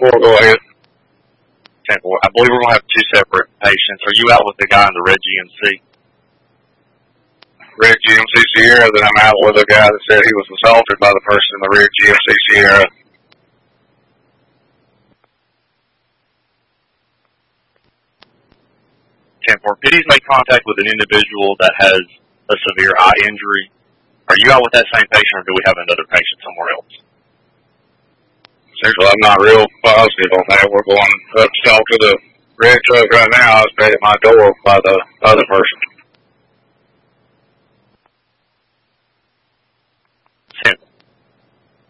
Well, go ahead. 10-4. I believe we're going to have two separate patients. Are you out with the guy in the red GMC? Red GMC Sierra, then I'm out with a guy that said he was assaulted by the person in the red GMC Sierra. Please make contact with an individual that has a severe eye injury. Are you out with that same patient, or do we have another patient somewhere else? Seriously, I'm not real positive on that. We're going up to talk to the red truck right now. I was at my door by the other person.